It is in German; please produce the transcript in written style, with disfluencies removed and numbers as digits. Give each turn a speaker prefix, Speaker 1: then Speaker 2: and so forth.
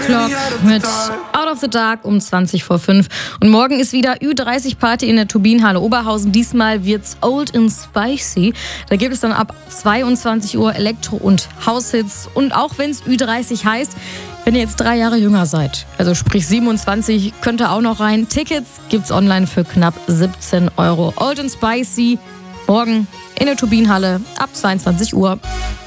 Speaker 1: Clock mit Out of the Dark um 20 vor 5. Und morgen ist wieder Ü30-Party in der Turbinenhalle Oberhausen. Diesmal wird's Old and Spicy. Da gibt es dann ab 22 Uhr Elektro- und Haushits. Und auch wenn es Ü30 heißt, wenn ihr jetzt 3 Jahre jünger seid, also sprich 27, könnt ihr auch noch rein. Tickets gibt's online für knapp 17 Euro. Old and Spicy morgen in der Turbinenhalle ab 22 Uhr.